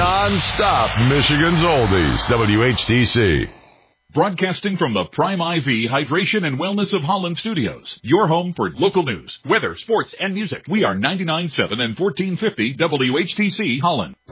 non-stop Michigan's oldies, WHTC. Broadcasting from the Prime IV Hydration and Wellness of Holland Studios, your home for local news, weather, sports, and music. We are 99.7 and 1450 WHTC Holland.